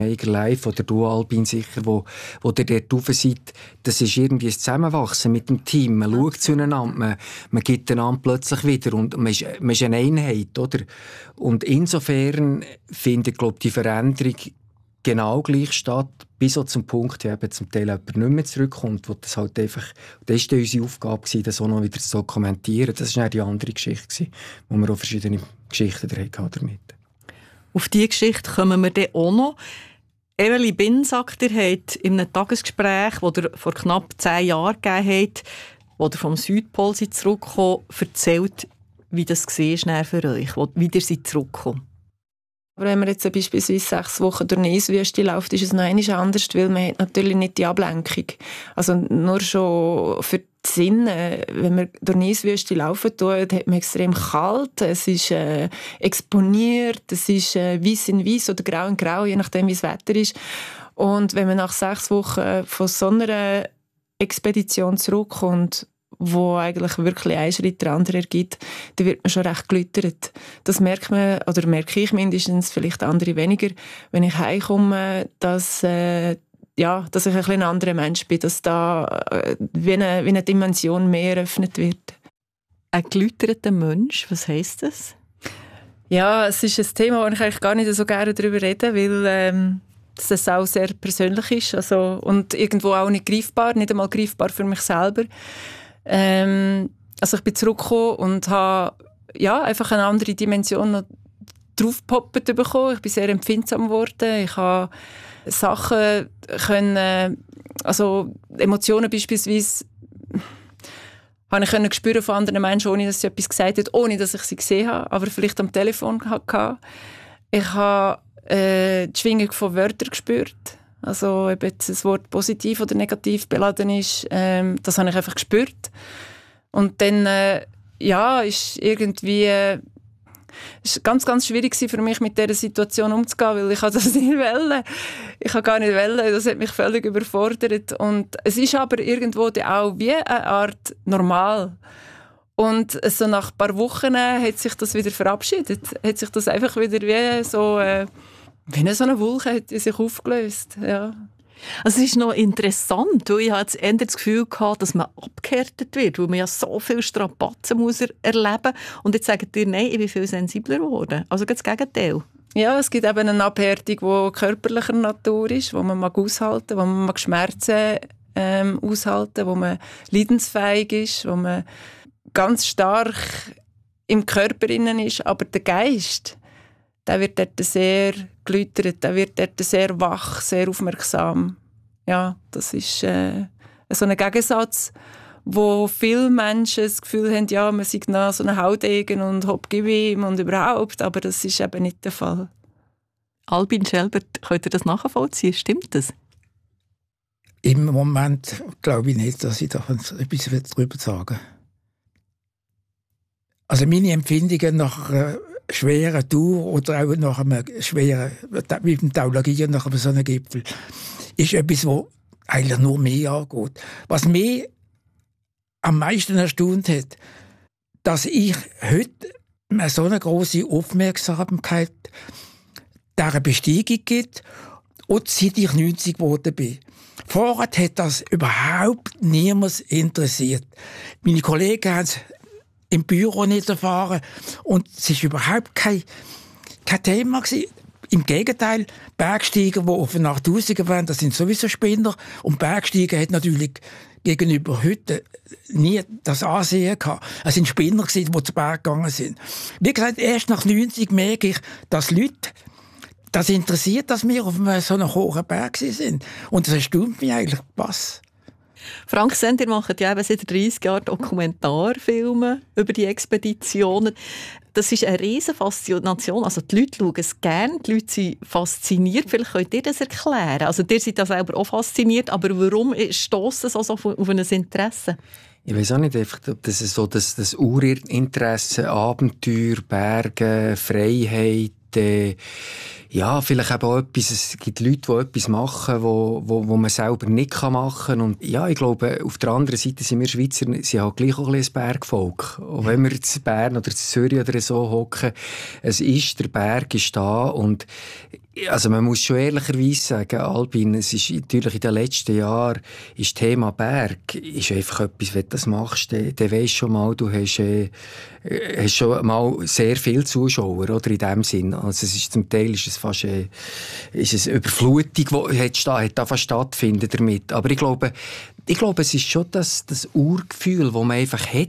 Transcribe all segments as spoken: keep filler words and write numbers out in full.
Eiger Live oder du, Albin, sicher, wo, wo ihr dort rauf seid, das ist irgendwie ein Zusammenwachsen mit dem Team. Man schaut zueinander, man, man gibt einander plötzlich wieder und man ist, man ist eine Einheit, oder? Und insofern findet, glaube ich, die Veränderung genau gleich statt, bis so zum Punkt, wo eben zum Teil jemand nicht mehr zurückkommt, wo das halt einfach, das war unsere Aufgabe, das auch noch wieder zu dokumentieren. Das war die andere Geschichte, wo wir auch verschiedene Geschichten damit. Auf diese Geschichte kommen wir dann auch noch. Evelyn Binsack, ihr habt in einem Tagesgespräch, das ihr vor knapp zehn Jahren gegeben habt, wo ihr vom Südpol zurückgekommen seid, erzählt, wie das war für euch, wie ihr seid zurückgekommen. Aber wenn man jetzt beispielsweise sechs Wochen durch eine Eiswüste läuft, ist es noch einmal anders, weil man hat natürlich nicht die Ablenkung. Also nur schon für die Sinne, wenn man durch eine Eiswüste laufen tut, hat man extrem kalt, es ist äh, exponiert, es ist äh, weiss in weiss oder grau in grau, je nachdem wie das Wetter ist. Und wenn man nach sechs Wochen von so einer Expedition zurückkommt, wo eigentlich wirklich ein Schritt der andere ergibt, dann wird man schon recht gelüttert. Das merkt man, oder merke ich mindestens, vielleicht andere weniger, wenn ich heimkomme, dass, äh, ja, dass ich ein bisschen ein anderer Mensch bin, dass da äh, wie, eine, wie eine Dimension mehr eröffnet wird. Ein gelütterter Mensch, was heisst das? Ja, es ist ein Thema, wo ich eigentlich gar nicht so gerne darüber rede, weil ähm, das auch sehr persönlich ist, also, und irgendwo auch nicht greifbar, nicht einmal greifbar für mich selber. Ähm, also ich bin zurückgekommen und habe ja, einfach eine andere Dimension noch draufgepoppt bekommen. Ich bin sehr empfindsam geworden. Ich habe Sachen können, also Emotionen beispielsweise, habe ich können spüren von anderen Menschen, ohne dass sie etwas gesagt haben, ohne dass ich sie gesehen habe, aber vielleicht am Telefon hatte. Ich habe äh, die Schwingung von Wörtern gespürt. Also ob jetzt das Wort positiv oder negativ beladen ist, ähm, das habe ich einfach gespürt. Und dann, äh, ja, ist irgendwie äh, ist ganz, ganz schwierig für mich, mit dieser Situation umzugehen, weil ich das nicht wollte. Ich habe gar nicht wollen, das hat mich völlig überfordert. Und es ist aber irgendwo auch wie eine Art normal. Und so nach ein paar Wochen hat sich das wieder verabschiedet. Hat sich das einfach wieder wie so... Äh, Wie eine so eine Wolke hat sich aufgelöst, ja. Also es ist noch interessant, weil ich hatte eher das Gefühl gehabt, dass man abgehärtet wird, weil man ja so viele Strapazen muss erleben muss. Und jetzt sagt ihr, nein, ich bin viel sensibler geworden. Also das Gegenteil. Ja, es gibt eben eine Abhärtung, die körperlicher Natur ist, wo man mag aushalten, wo man mag Schmerzen ähm, aushalten, wo man leidensfähig ist, wo man ganz stark im Körper innen ist, aber der Geist, der wird dort sehr geläutert, der wird dort sehr wach, sehr aufmerksam. Ja, das ist äh, so ein Gegensatz, wo viele Menschen das Gefühl haben, ja, man sei noch so ein Haudegen und hopp, gib ihm und überhaupt, aber das ist eben nicht der Fall. Albin Schelbert, könnt ihr das nachvollziehen? Stimmt das? Im Moment glaube ich nicht, dass ich da etwas darüber sagen will. Also meine Empfindungen nach einer schweren Tour oder auch nach einem schweren, wie beim Taulagieren nach so einem Gipfel, ist etwas, was eigentlich nur mich angeht. Was mich am meisten erstaunt hat, dass ich heute so eine grosse Aufmerksamkeit dieser Besteigung gibt und seit ich neunzig geworden bin. Vorher hat das überhaupt niemand interessiert. Meine Kollegen haben es im Büro nicht erfahren und es war überhaupt kein, kein Thema gewesen. Im Gegenteil, Bergsteiger, die auf eine achttausender waren, das sind sowieso Spinner und Bergsteiger hat natürlich gegenüber heute nie das Ansehen gehabt. Es sind Spinner gewesen, die zu Berg gegangen sind. Wie gesagt, erst nach neunzig merke ich, dass Leute das interessiert, dass wir auf einem so einem hohen Berg sind. Und das erstaunt mich eigentlich, was. Frank Sender macht ja eben seit dreißig Jahren Dokumentarfilme über die Expeditionen. Das ist eine riesen Faszination. Also die Leute schauen es gerne, die Leute sind fasziniert. Vielleicht könnt ihr das erklären. Also ihr seid da selber auch fasziniert, aber warum stösst es also auf ein Interesse? Ich weiß auch nicht, einfach, das ist so das, das Urinteresse, Abenteuer, Berge, Freiheit, äh, ja, vielleicht eben auch etwas, es gibt Leute, die etwas machen, wo, wo, wo man selber nicht machen kann. Und ja, ich glaube, auf der anderen Seite sind wir Schweizer, sie haben gleich auch ein bisschen ein Bergvolk. Auch wenn wir in Bern oder in Zürich oder so hocken, es ist, der Berg ist da und also man muss schon ehrlicherweise sagen, Albin, es ist natürlich in den letzten Jahren ist Thema Berg ist einfach etwas, wenn du das machst, dann, dann weisst schon mal, du hast, äh, hast schon mal sehr viele Zuschauer, oder, in dem Sinn. Also es ist, zum Teil ist es fast äh, ist es Überflutung, die hat, hat da fast stattfinden damit. Aber ich glaube, ich glaube, es ist schon das, das Urgefühl, das man einfach hat.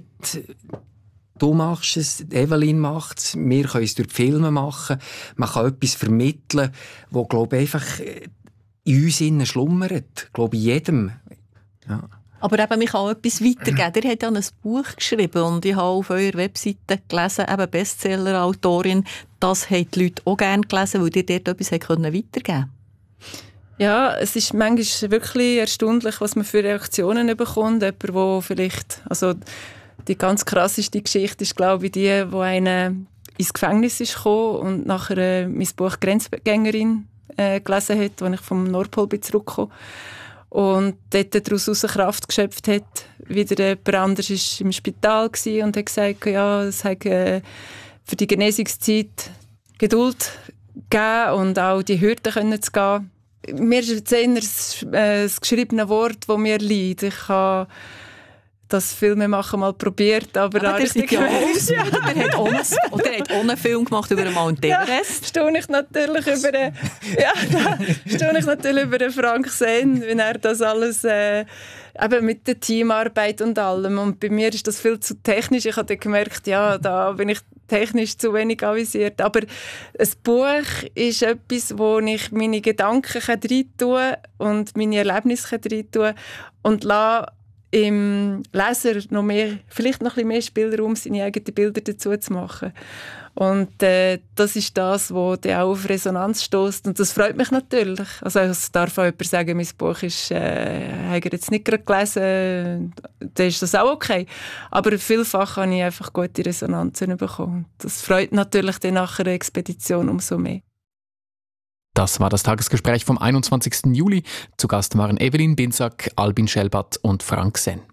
Du machst es, Evelyn macht es, wir können es durch die Filme machen. Man kann etwas vermitteln, das, glaube ich, einfach in uns innen schlummert. Ich glaube, in jedem. Ja. Aber eben, man kann auch etwas weitergeben. Ihr habt ja ein Buch geschrieben und ich habe auf eurer Webseite gelesen, eben Bestseller-Autorin, das haben die Leute auch gerne gelesen, weil ihr dort etwas weitergeben konnten. Ja, es ist manchmal wirklich erstaunlich, was man für Reaktionen bekommt. Jemand, der vielleicht... Also die ganz krasseste Geschichte ist, glaube ich, die, wo einer ins Gefängnis ist gekommen und nachher äh, mein Buch «Grenzgängerin» äh, gelesen hat, als ich vom Nordpol bin zurückgekommen und dort daraus Kraft geschöpft hat. Wieder jemand anderes war im Spital und hat gesagt, ja, es hat äh, für die Genesungszeit Geduld gegeben und auch die Hürden können zu gehen. Mir ist jetzt eher das, äh, das geschriebene Wort, das mir liegt. Ich habe das Filme machen mal probiert, aber... Aber der sieht ja aus. Ja. Der hat auch einen Film gemacht über den Mount Everest. Ja, staune ich natürlich über den, ja, staune ich natürlich über den Frank Sen, wenn er das alles äh, eben mit der Teamarbeit und allem. Und bei mir ist das viel zu technisch. Ich habe gemerkt, ja, da bin ich technisch zu wenig avisiert. Aber ein Buch ist etwas, wo ich meine Gedanken reintun kann und meine Erlebnisse reintun kann und lasse im Leser noch mehr, vielleicht noch ein bisschen mehr Spielraum, seine eigenen Bilder dazu zu machen. Und äh, das ist das, was dann auch auf Resonanz stößt. Und das freut mich natürlich. Also es darf auch jemand sagen, mein Buch ist, äh, habe ich jetzt nicht gerade gelesen, dann ist das auch okay. Aber vielfach habe ich einfach gute Resonanzen bekommen. Das freut natürlich dann nach einer Expedition umso mehr. Das war das Tagesgespräch vom einundzwanzigsten Juli. Zu Gast waren Evelyn Binsack, Albin Schelbath und Frank Sen.